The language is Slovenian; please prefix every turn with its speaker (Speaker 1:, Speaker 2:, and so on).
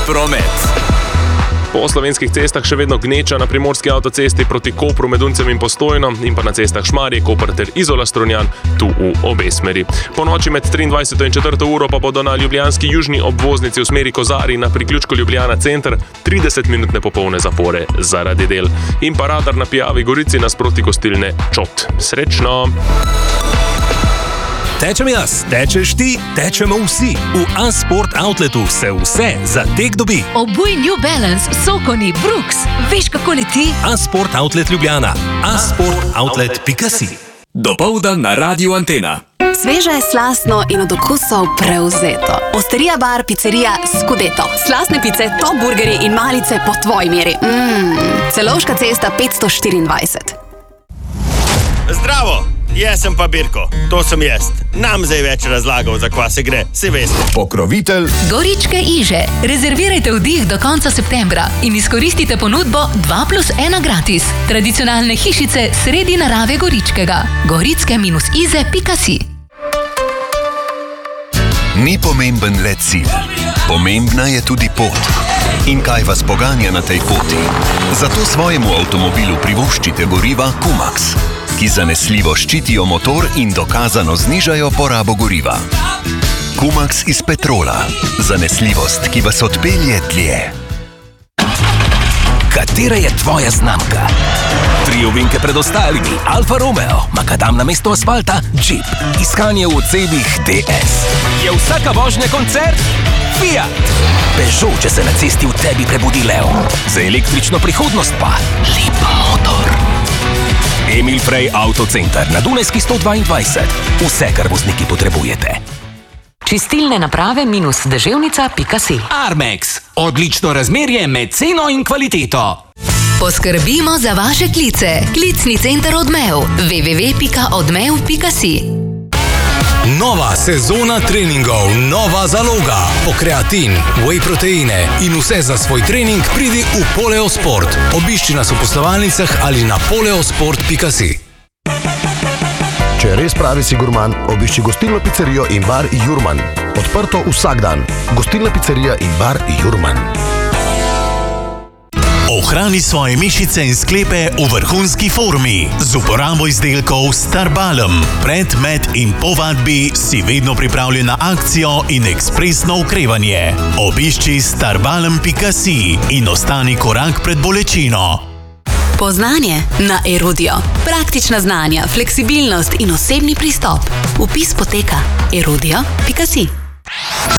Speaker 1: promet.
Speaker 2: Po slovenskih cestah še vedno gneča na primorski avtocesti proti Kopru med Uncem in Postojno in pa na cestah Šmarje, Koper ter Izola Strunjan, tu v obe smeri. Po noči med 23. in 4. uro pa bodo na ljubljanski južni obvoznici v smeri Kozari na priključku Ljubljana center 30-minutne popolne zapore zaradi del. In pa radar na Pijavi Gorici nasproti gostilne Čot. Srečno!
Speaker 3: Tečem jaz, tečeš ti, tečemo vsi. V A-Sport Outletu se vse za tek dobi.
Speaker 4: Obuj New Balance, Sokoni, Brooks. Veš, kako leti?
Speaker 3: A-Sport Outlet Ljubljana. asportoutlet.si.
Speaker 1: Dopoldan na Radiu Antena.
Speaker 5: Sveže, slastno in od okusov prevzeto. Osterija bar, pizzerija Scudetto. Slastne pice, top burgerji in malice po tvoji meri. Celovška cesta 524.
Speaker 6: Zdravo! Jaz sem pa Birko, to sem jaz. Nam zdaj več razlagal, za kva se gre, se veste.
Speaker 7: Pokrovitelj
Speaker 4: Goričke Iže. Rezervirajte vdih do konca septembra in izkoristite ponudbo 2+1 gratis. Tradicionalne hišice sredi narave Goričkega. goritske-ize.si.
Speaker 8: Ni pomemben le cilj, pomembna je tudi pot. In kaj vas poganja na tej poti? Zato svojemu avtomobilu privoščite goriva Kumax, ki zanesljivo ščitijo motor in dokazano znižajo porabo goriva. Kumax iz Petrola. Zanesljivost, ki vas odpelje dlje.
Speaker 3: Katera je tvoja znamka? 3 ovinke pred ostalimi. Alfa Romeo, makadam na mesto asfalta, Jeep. Iskanje v odsebih DS. Je vsaka vožnja koncert? Fiat. Peugeot, če se na cesti v tebi prebudi lev. Za električno prihodnost pa lep motor. Emil Frey Autocenter na Dunajski 122. Vse, kar vozniki potrebujete.
Speaker 4: Čistilne naprave -deževnica.si.
Speaker 1: Armex. Odlično razmerje med ceno in kvaliteto.
Speaker 4: Poskrbimo za vaše klice. Klicni center Odmev. www.odmev.si.
Speaker 3: Nova sezona treningov, nova zaloga. Po kreatin, whey proteine in vse za svoj trening pridi v Poleosport. Obišči nas v poslovalnicah ali na poleosport.si.
Speaker 7: Če res pravi si gurman, obišči gostilno pizzerijo in bar Jurman. Odprto vsak dan. Gostilna pizzerija in bar Jurman.
Speaker 9: Ohrani svoje mišice in sklepe v vrhunski formi z uporabo izdelkov Starbalm. Pred, med in po vadbi si vedno pripravljen na akcijo in ekspresno okrevanje. Obišči starbalm.si in ostani korak pred bolečino.
Speaker 5: Poznanje na Erudio. Praktična znanja, fleksibilnost in osebni pristop. Vpis poteka erudio.si.